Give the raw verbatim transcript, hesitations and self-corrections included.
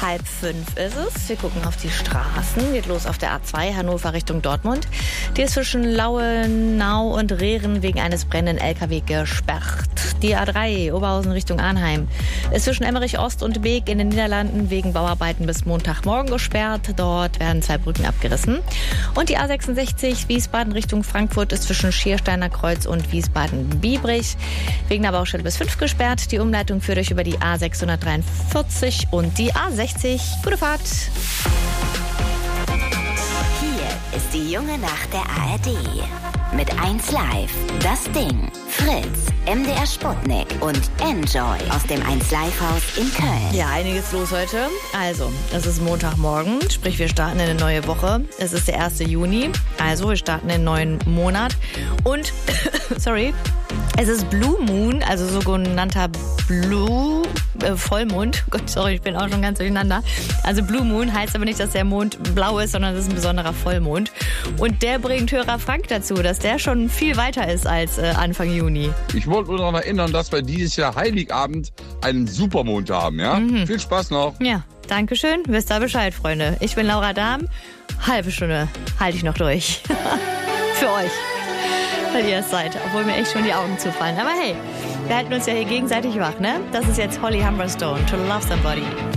halb fünf ist es. Wir gucken auf die Straßen. Geht los auf der A zwei Hannover Richtung Dortmund. Die ist zwischen Lauenau und Rehren wegen eines brennenden L K W gesperrt. Die A drei Oberhausen Richtung Arnheim ist zwischen Emmerich Ost und Beek in den Niederlanden wegen Bauarbeiten bis Montagmorgen gesperrt. Dort werden zwei Brücken abgerissen. Und die A sechsundsechzig Wiesbaden Richtung Frankfurt ist zwischen Schiersteiner Kreuz und Wiesbaden-Biebrich wegen der Baustelle bis fünf gesperrt. Die Umleitung führt euch über die A sechshundertdreiundvierzig und die A sechzig. Gute Fahrt! Hier ist die junge Nacht der A R D. Mit eins Live, Das Ding, Fritz, M D R Sputnik und Enjoy aus dem eins Live Haus in Köln. Ja, einiges los heute. Also, es ist Montagmorgen, sprich wir starten in eine neue Woche. Es ist der erste Juni, also wir starten in einen neuen Monat. Und, sorry, es ist Blue Moon, also sogenannter Blue äh, Vollmond. Gott, sorry, ich bin auch schon ganz durcheinander. Also Blue Moon heißt aber nicht, dass der Mond blau ist, sondern es ist ein besonderer Vollmond. Und der bringt Hörer Frank dazu, dass der schon viel weiter ist als äh, Anfang Juni. Ich wollte nur daran erinnern, dass wir dieses Jahr Heiligabend einen Supermond haben, ja? Mhm. Viel Spaß noch. Ja, danke schön. Wisst ihr Bescheid, Freunde. Ich bin Laura Dahm. Halbe Stunde halte ich noch durch. Für euch. Weil ihr es seid, obwohl mir echt schon die Augen zufallen. Aber hey, wir halten uns ja hier gegenseitig wach, ne? Das ist jetzt Holly Humberstone, To Love Somebody.